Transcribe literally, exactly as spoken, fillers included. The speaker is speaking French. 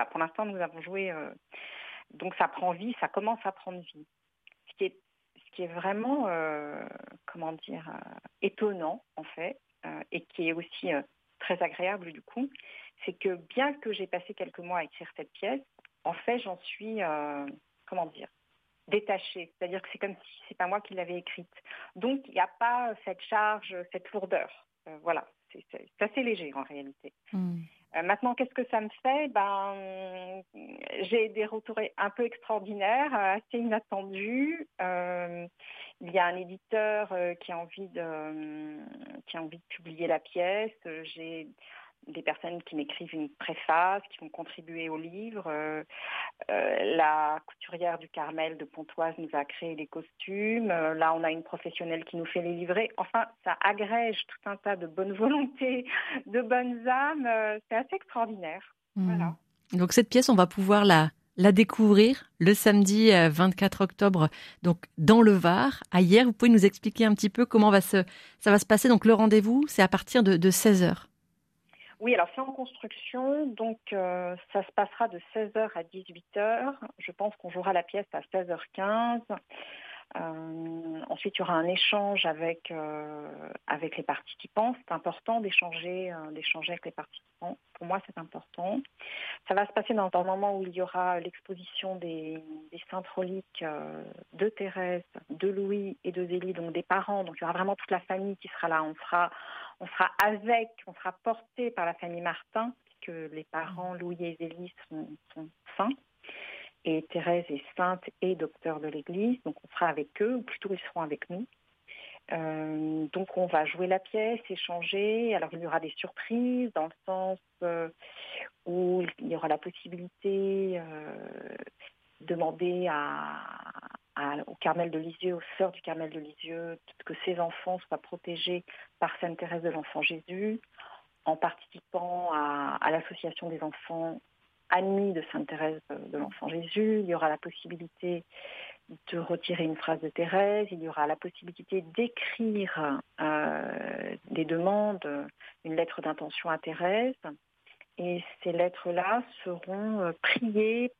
Pour l'instant, nous avons joué, euh, donc ça prend vie, ça commence à prendre vie. Ce qui est, ce qui est vraiment, euh, comment dire, euh, étonnant, en fait, euh, et qui est aussi euh, très agréable du coup, c'est que bien que j'ai passé quelques mois à écrire cette pièce, en fait, j'en suis, euh, comment dire, détachée. C'est-à-dire que c'est comme si c'est pas moi qui l'avais écrite. Donc, il n'y a pas cette charge, cette lourdeur. Euh, voilà, c'est, c'est, c'est assez léger en réalité. Mmh. Euh, maintenant, qu'est-ce que ça me fait? Ben, j'ai des retours un peu extraordinaires, euh, assez inattendus. Euh, il y a un éditeur euh, qui a envie de, euh, qui a envie de publier la pièce. Euh, J'ai des personnes qui m'écrivent une préface, qui vont contribuer au livre. Euh, euh, la couturière du Carmel de Pontoise nous a créé les costumes. Euh, là, on a une professionnelle qui nous fait les livrets. Enfin, ça agrège tout un tas de bonne volonté, de bonnes âmes. Euh, c'est assez extraordinaire. Mmh. Voilà. Donc cette pièce, on va pouvoir la, la découvrir le samedi euh, vingt-quatre octobre, donc dans le Var, à Hyères. Vous pouvez nous expliquer un petit peu comment va se, ça va se passer? Donc le rendez-vous, c'est à partir de, de seize heures. Oui, alors c'est en construction, donc euh, ça se passera de seize heures à dix-huit heures. Je pense qu'on jouera la pièce à seize heures quinze. Euh, ensuite, il y aura un échange avec, euh, avec les participants. C'est important d'échanger, euh, d'échanger avec les participants. Pour moi, c'est important. Ça va se passer dans un moment où il y aura l'exposition des, des saintes reliques euh, de Thérèse, de Louis et de Zélie, donc des parents. Donc il y aura vraiment toute la famille qui sera là. On sera, on sera avec, on sera porté par la famille Martin, puisque les parents Louis et Zélie sont, sont saints. Et Thérèse est sainte et docteur de l'Église, donc on sera avec eux, ou plutôt ils seront avec nous. Euh, donc on va jouer la pièce, échanger. Alors il y aura des surprises dans le sens euh, où il y aura la possibilité euh, de demander à, à, au Carmel de Lisieux, aux sœurs du Carmel de Lisieux, que ces enfants soient protégés par Sainte Thérèse de l'Enfant Jésus, en participant à, à l'association des enfants amis de Sainte Thérèse de l'Enfant Jésus. Il y aura la possibilité de retirer une phrase de Thérèse, il y aura la possibilité d'écrire euh, des demandes, une lettre d'intention à Thérèse. Et ces lettres-là seront euh, priées